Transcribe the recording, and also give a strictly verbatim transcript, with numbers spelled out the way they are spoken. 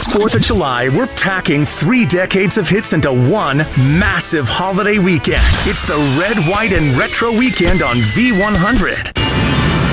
fourth of July, we're packing three decades of hits into one massive holiday weekend. It's the Red, White, and Retro Weekend on V one hundred.